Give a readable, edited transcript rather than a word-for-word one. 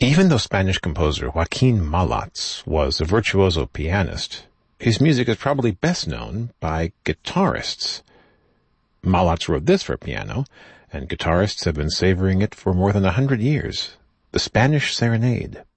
Even though Spanish composer Joaquin Malats was a virtuoso pianist, his music is probably best known by guitarists. Malats wrote this for piano, and guitarists have been savoring it for more than 100 years. The Spanish Serenade.